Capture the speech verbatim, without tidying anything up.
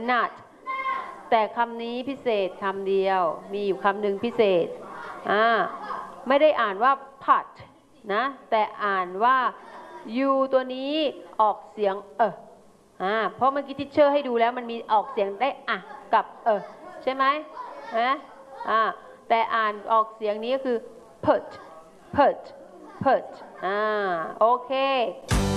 not แต่คำนี้พิเศษคำเดียวมีอยู่คำหนึ่งพิเศษอ่าไม่ได้อ่านว่า pot นะแต่อ่านว่า u ตัวนี้ออกเสียงเอออ่าเพราะเมื่อกี้ทิชเชอร์ให้ดูแล้วมันมีออกเสียงได้อ่ะกับเออใช่ไหมนะอ่าแต่อ่านออกเสียงนี้ก็คือ put put put อ่าโอเค